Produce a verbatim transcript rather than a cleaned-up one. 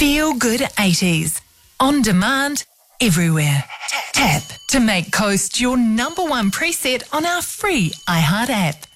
Feel Good eighties. On demand, everywhere. Tap to make Coast your number one preset on our free iHeart app.